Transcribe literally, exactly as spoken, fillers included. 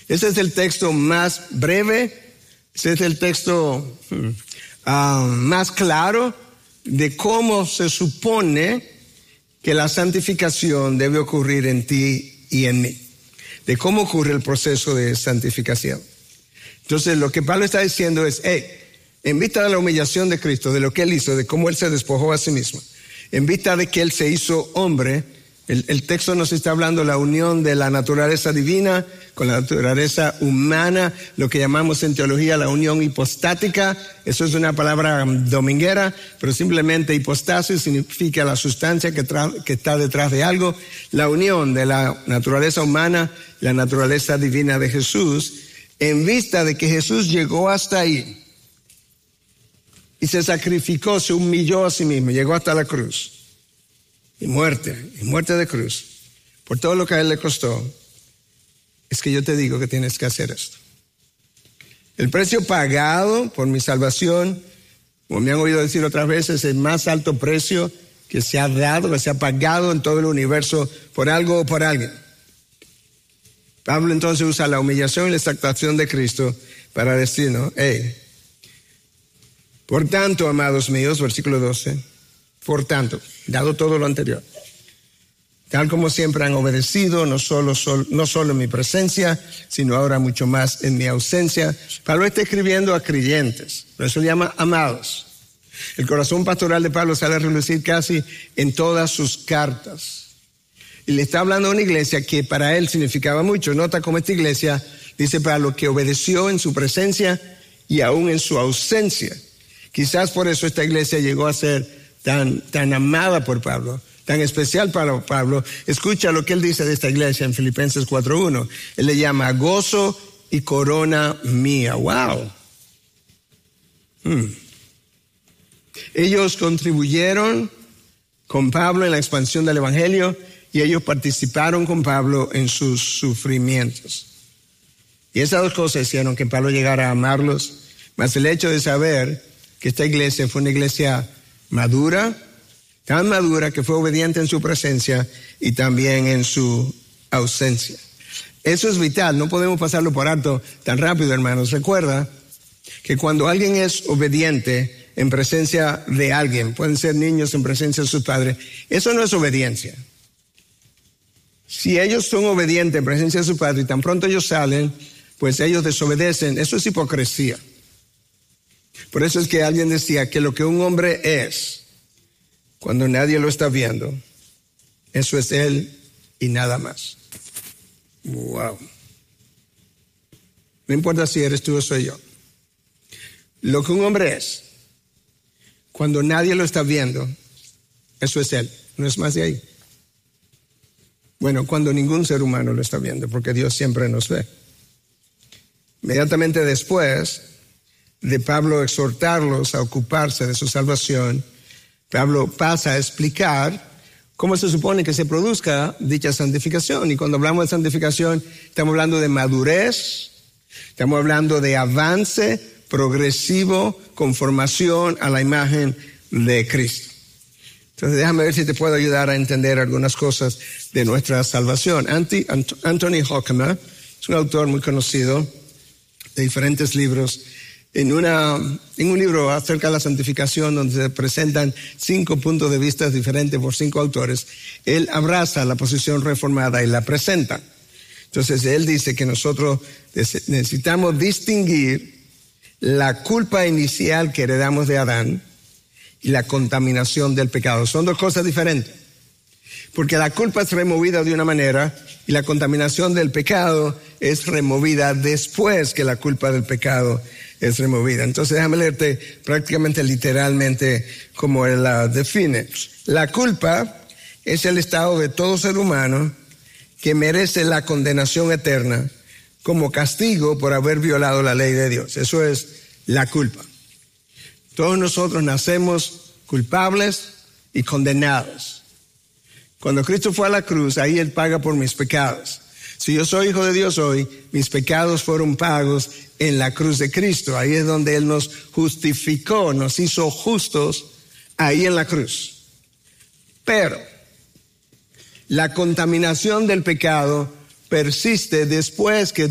Ese es el texto más breve, ese es el texto uh, más claro de cómo se supone que la santificación debe ocurrir en ti y en mí, de cómo ocurre el proceso de santificación. Entonces lo que Pablo está diciendo es, hey, en vista de la humillación de Cristo, de lo que Él hizo, de cómo Él se despojó a sí mismo, en vista de que Él se hizo hombre, el, el texto nos está hablando de la unión de la naturaleza divina con la naturaleza humana, lo que llamamos en teología la unión hipostática. Eso es una palabra dominguera, pero simplemente hipostasis significa la sustancia que, tra- que está detrás de algo. La unión de la naturaleza humana y la naturaleza divina de Jesús, en vista de que Jesús llegó hasta ahí y se sacrificó, se humilló a sí mismo, llegó hasta la cruz. Y muerte, y muerte de cruz, por todo lo que a Él le costó, es que yo te digo que tienes que hacer esto. El precio pagado por mi salvación, como me han oído decir otras veces, es el más alto precio que se ha dado, que se ha pagado en todo el universo por algo o por alguien. Pablo entonces usa la humillación y la exaltación de Cristo para decirnos, hey, por tanto, amados míos, versículo doce, por tanto, dado todo lo anterior, tal como siempre han obedecido, no solo, sol, no solo en mi presencia, sino ahora mucho más en mi ausencia. Pablo está escribiendo a creyentes, por eso le llama amados. El corazón pastoral de Pablo sale a relucir casi en todas sus cartas. Y le está hablando a una iglesia que para él significaba mucho. Nota cómo esta iglesia, dice Pablo, que obedeció en su presencia y aún en su ausencia. Quizás por eso esta iglesia llegó a ser tan, tan amada por Pablo, tan especial para Pablo. Escucha lo que él dice de esta iglesia en Filipenses cuatro uno. Él le llama gozo y corona mía. ¡Wow! Hmm. Ellos contribuyeron con Pablo en la expansión del evangelio y ellos participaron con Pablo en sus sufrimientos. Y esas dos cosas hicieron que Pablo llegara a amarlos, más el hecho de saber que esta iglesia fue una iglesia madura, tan madura que fue obediente en su presencia y también en su ausencia. Eso es vital, no podemos pasarlo por alto tan rápido, hermanos. Recuerda que cuando alguien es obediente en presencia de alguien, pueden ser niños en presencia de sus padres, eso no es obediencia. Si ellos son obedientes en presencia de su padre y tan pronto ellos salen, pues ellos desobedecen, eso es hipocresía. Por eso es que alguien decía que lo que un hombre es, cuando nadie lo está viendo, eso es él y nada más. Wow. No importa si eres tú o soy yo. Lo que un hombre es, cuando nadie lo está viendo, eso es él, no es más de ahí. Bueno, cuando ningún ser humano lo está viendo, porque Dios siempre nos ve. Inmediatamente después de Pablo exhortarlos a ocuparse de su salvación, Pablo pasa a explicar cómo se supone que se produzca dicha santificación. Y cuando hablamos de santificación, estamos hablando de madurez, estamos hablando de avance progresivo, conformación a la imagen de Cristo. Entonces déjame ver si te puedo ayudar a entender algunas cosas de nuestra salvación. Anthony Hoekema es un autor muy conocido de diferentes libros. En, una, en un libro acerca de la santificación, donde se presentan cinco puntos de vista diferentes por cinco autores, él abraza la posición reformada y la presenta. Entonces él dice que nosotros necesitamos distinguir la culpa inicial que heredamos de Adán y la contaminación del pecado. Son dos cosas diferentes. Porque la culpa es removida de una manera y la contaminación del pecado es removida después que la culpa del pecado es removida. Entonces déjame leerte prácticamente literalmente como él la define. La culpa es el estado de todo ser humano que merece la condenación eterna como castigo por haber violado la ley de Dios. Eso es la culpa. Todos nosotros nacemos culpables y condenados. Cuando Cristo fue a la cruz, ahí Él paga por mis pecados. Si yo soy hijo de Dios hoy, mis pecados fueron pagos en la cruz de Cristo. Ahí es donde Él nos justificó, nos hizo justos, ahí en la cruz. Pero la contaminación del pecado persiste después que